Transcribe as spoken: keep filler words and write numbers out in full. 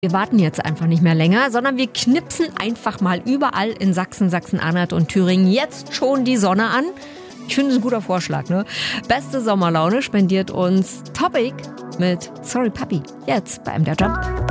Wir warten jetzt einfach nicht mehr länger, sondern wir knipsen einfach mal überall in Sachsen, Sachsen-Anhalt und Thüringen jetzt schon die Sonne an. Ich finde es ein guter Vorschlag, ne? Beste Sommerlaune spendiert uns Topic mit Sorry Puppy. Jetzt bei M D R Jump.